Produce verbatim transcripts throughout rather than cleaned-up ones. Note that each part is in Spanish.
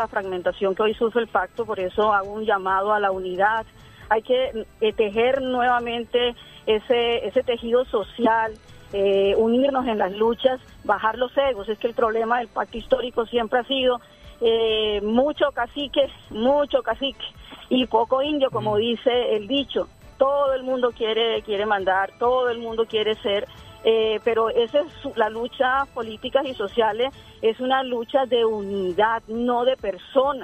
la fragmentación que hoy sufre el pacto, por eso hago un llamado a la unidad. Hay que eh, tejer nuevamente ese, ese tejido social, eh, unirnos en las luchas, bajar los egos. Es que el problema del pacto histórico siempre ha sido eh, mucho cacique, mucho cacique y poco indio, como dice el dicho. Todo el mundo quiere, quiere mandar, todo el mundo quiere ser, eh, pero esa es su, la lucha políticas y sociales, es una lucha de unidad, no de personas.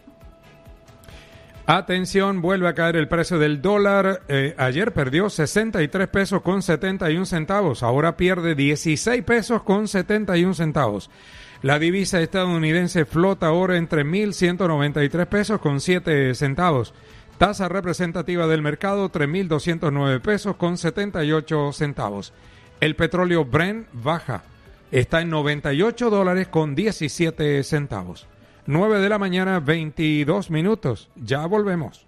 Atención, vuelve a caer el precio del dólar. Eh, ayer perdió sesenta y tres pesos con setenta y un centavos. Ahora pierde dieciséis pesos con setenta y un centavos. La divisa estadounidense flota ahora entre mil ciento noventa y tres pesos con siete centavos. Tasa representativa del mercado tres mil doscientos nueve pesos con setenta y ocho centavos. El petróleo Brent baja. Está en noventa y ocho dólares con diecisiete centavos. nueve de la mañana, veintidós minutos. Ya volvemos.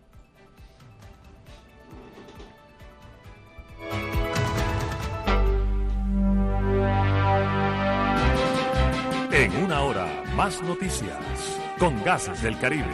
En una hora, más noticias con Gases del Caribe.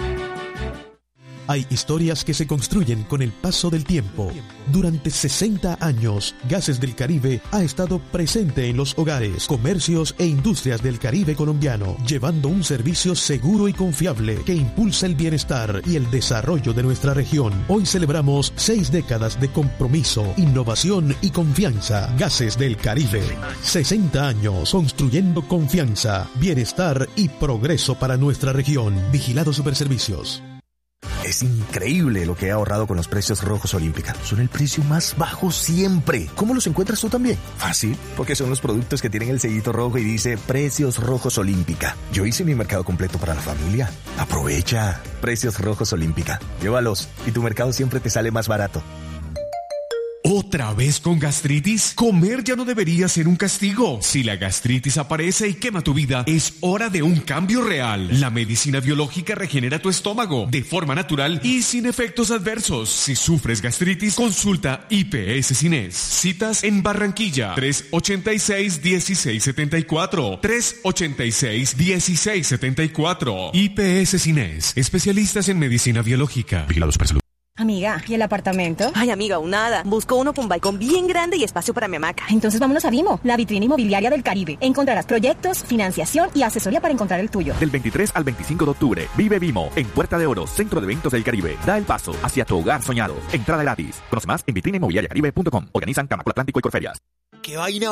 Hay historias que se construyen con el paso del tiempo. Durante sesenta años, Gases del Caribe ha estado presente en los hogares, comercios e industrias del Caribe colombiano, llevando un servicio seguro y confiable que impulsa el bienestar y el desarrollo de nuestra región. Hoy celebramos seis décadas de compromiso, innovación y confianza. Gases del Caribe. sesenta años construyendo confianza, bienestar y progreso para nuestra región. Vigilado Superservicios. Es increíble lo que he ahorrado con los precios rojos Olímpica. Son el precio más bajo siempre. ¿Cómo los encuentras tú también? Fácil, porque son los productos que tienen el sellito rojo y dice Precios Rojos Olímpica. Yo hice mi mercado completo para la familia. Aprovecha. Precios Rojos Olímpica. Llévalos y tu mercado siempre te sale más barato. ¿Otra vez con gastritis? Comer ya no debería ser un castigo. Si la gastritis aparece y quema tu vida, es hora de un cambio real. La medicina biológica regenera tu estómago de forma natural y sin efectos adversos. Si sufres gastritis, consulta I P S Cines. Citas en Barranquilla, tres ochenta y seis, dieciséis setenta y cuatro. tres ochenta y seis, dieciséis setenta y cuatro. I P S Cines, especialistas en medicina biológica. Vigilados por salud. Amiga, ¿y el apartamento? Ay, amiga, aún nada. Busco uno con balcón bien grande y espacio para mi hamaca. Entonces vámonos a Vimo, la vitrina inmobiliaria del Caribe. Encontrarás proyectos, financiación y asesoría para encontrar el tuyo. Del veintitrés al veinticinco de octubre, vive Vimo en Puerta de Oro, Centro de Eventos del Caribe. Da el paso hacia tu hogar soñado. Entrada gratis. Conoce más en vitrina inmobiliaria caribe punto com. Organizan Camacol Atlántico y Corferias. ¿Qué vaina?